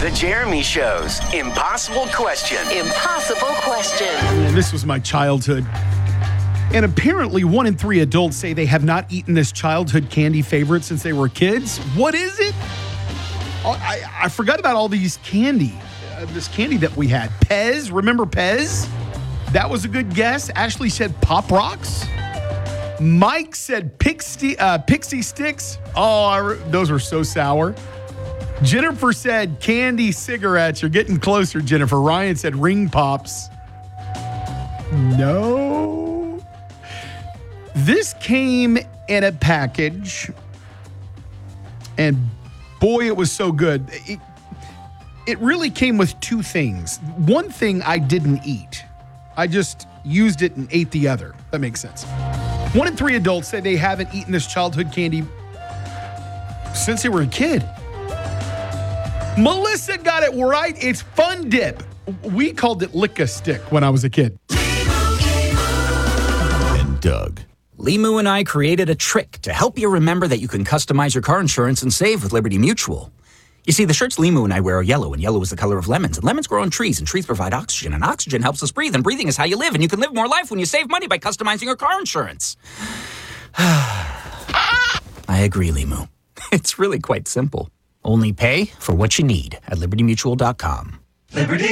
The Jeremy Show's Impossible Question. Impossible question. And this was my childhood. And apparently 1 in 3 adults say they have not eaten this childhood candy favorite since they were kids. What is it? I forgot about all these candy. This candy that we had. Pez, remember Pez? That was a good guess. Ashley said Pop Rocks. Mike said Pixie Sticks. Oh, those were so sour. Jennifer said candy cigarettes. You're getting closer, Jennifer. Ryan said Ring Pops. No. This came in a package, and boy, it was so good. It really came with two things. One thing I didn't eat. I just used it and ate the other. That makes sense. 1 in 3 adults say they haven't eaten this childhood candy since they were a kid. Melissa got it right. It's Fun Dip. We called it Lick-a-Stick when I was a kid. And Doug. Limu and I created a trick to help you remember that you can customize your car insurance and save with Liberty Mutual. You see, the shirts Limu and I wear are yellow, and yellow is the color of lemons. And lemons grow on trees, and trees provide oxygen, and oxygen helps us breathe, and breathing is how you live, and you can live more life when you save money by customizing your car insurance. I agree, Limu. It's really quite simple. Only pay for what you need at libertymutual.com. Liberty.